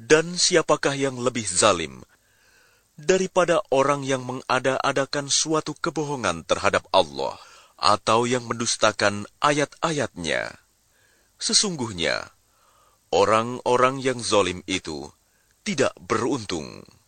Dan siapakah yang lebih zalim daripada orang yang mengada-adakan suatu kebohongan terhadap Allah atau yang mendustakan ayat-ayat-Nya? Sesungguhnya, orang-orang yang zalim itu tidak beruntung.